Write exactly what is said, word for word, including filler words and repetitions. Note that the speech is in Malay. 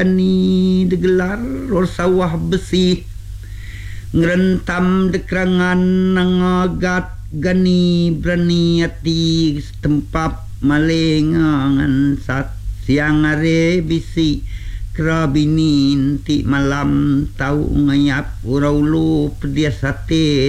ni degelar or sawah besi ngerentam dekrangan nangagat gani berani hati setempat malengangan sat siang are bisi kerabini ti malam tau ngayap urau lu pedia sate